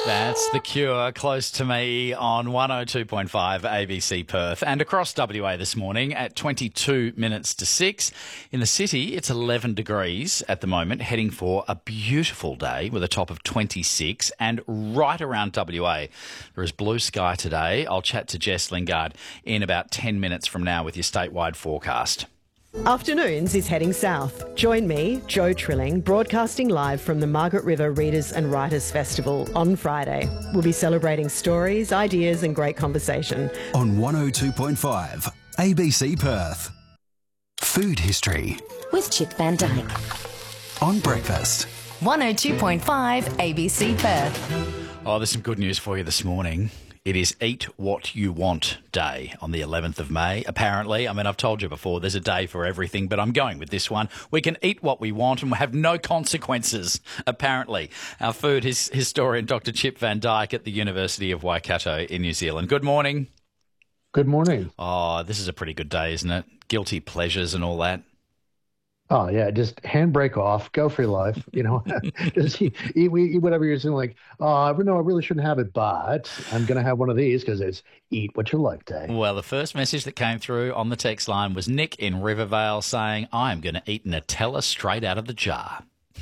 That's The Cure, close to me on 102.5 ABC Perth and across WA this morning at 22 minutes to 6. In the city, it's 11 degrees at the moment, heading for a beautiful day with a top of 26. And right around WA, there is blue sky today. I'll chat to Jess Lingard in about 10 minutes from now with your statewide forecast. Afternoons is heading south. Join me, Jo Trilling, broadcasting live from the Margaret River Readers and Writers Festival on Friday. We'll be celebrating stories, ideas and great conversation. On 102.5 ABC Perth. Food History With Chip Van Dyke. on breakfast. 102.5 ABC Perth. Oh, there's some good news for you this morning. It is Eat What You Want Day on the 11th of May, apparently. I mean, I've told you before, there's a day for everything, but I'm going with this one. We can eat what we want and have no consequences, apparently. Our food historian, Dr. Chip Van Dyke at the University of Waikato in New Zealand. Good morning. Good morning. Oh, this is a pretty good day, isn't it? Guilty pleasures and all that. Oh, yeah, just handbrake off, go for your life, just eat whatever you're saying, like, oh, no, I really shouldn't have it, but I'm going to have one of these because it's Eat What You Like Day. Well, the first message that came through on the text line was Nick in Rivervale saying, I'm going to eat Nutella straight out of the jar.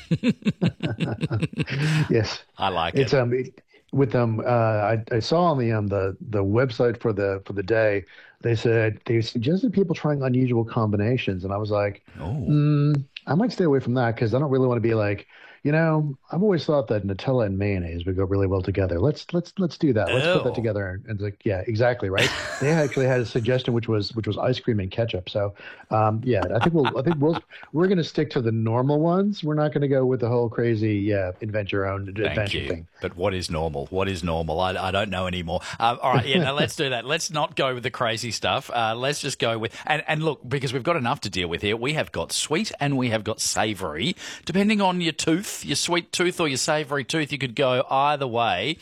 Yes. I like it. I saw on the website for the day, they said they suggested people trying unusual combinations, and I was like, I might stay away from that because I don't really want to be like, I've always thought that Nutella and mayonnaise would go really well together. Let's do that. Let's put that together. And it's like, yeah, exactly, right. They actually had a suggestion which was ice cream and ketchup. So, I think we're going to stick to the normal ones. We're not going to go with the whole crazy invent your own adventure thing. But what is normal? What is normal? I don't know anymore. All right, now let's do that. Let's not go with the crazy stuff. Let's just go with and look, because we've got enough to deal with here. We have got sweet and we have got savoury, depending on your tooth. Your sweet tooth or your savoury tooth, you could go either way.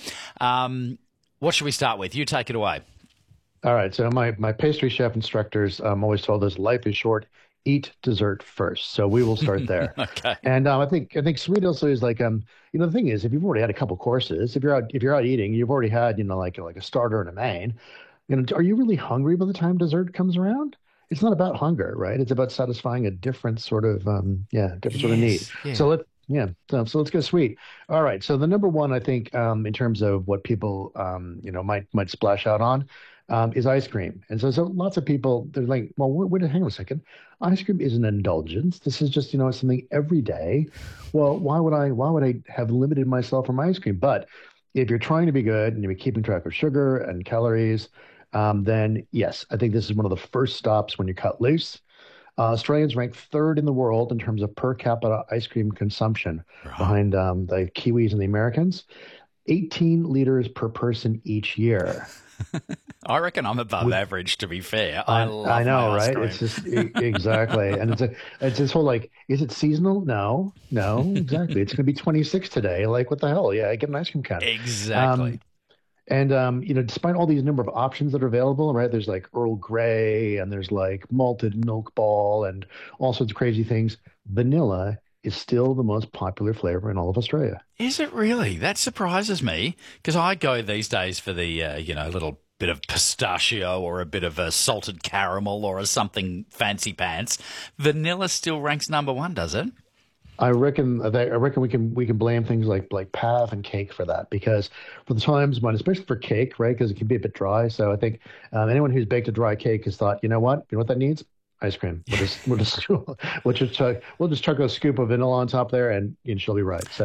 What should we start with? You take it away. All right. So my pastry chef instructors always told us life is short. Eat dessert first. So we will start there. Okay. And I think sweet also is like the thing is, if you've already had a couple courses, if you're out eating, you've already had like a starter and a main. Are you really hungry by the time dessert comes around? It's not about hunger, right? It's about satisfying a different sort of sort of need. Yeah. So let's go sweet. All right. So the number one, I think, in terms of what people, might splash out on, is ice cream. And so lots of people, they're like, well, hang on a second. Ice cream is an indulgence. This is just, something every day. Well, why would I have limited myself from ice cream? But if you're trying to be good and you're keeping track of sugar and calories, then yes, I think this is one of the first stops when you cut loose. Australians rank third in the world in terms of per capita ice cream consumption, behind the Kiwis and the Americans. 18 liters per person each year. I reckon I'm above average, to be fair. I know, my ice right? cream. It's just exactly, and it's this whole like, is it seasonal? No, exactly. It's going to be 26 today. Like, what the hell? Yeah, I get an ice cream cone. Exactly. And, despite all these number of options that are available, right, there's like Earl Grey and there's like malted milk ball and all sorts of crazy things. Vanilla is still the most popular flavor in all of Australia. Is it really? That surprises me because I go these days for the, little bit of pistachio or a bit of a salted caramel or a something fancy pants. Vanilla still ranks number one, does it? I reckon we can blame things like pav and cake for that, because for the times when, especially for cake, right, because it can be a bit dry. So I think anyone who's baked a dry cake has thought, you know what that needs? Ice cream. We'll just chuck a scoop of vanilla on top there, and she'll be right. So